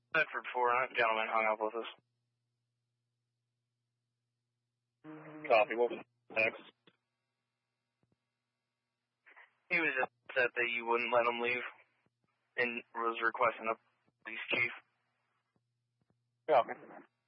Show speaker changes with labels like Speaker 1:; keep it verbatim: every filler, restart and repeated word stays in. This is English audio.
Speaker 1: Bedford four, that gentleman hung up with us.
Speaker 2: Copy. What was next?
Speaker 1: He was just upset that you wouldn't let him leave and was requesting a police chief.
Speaker 2: Copy.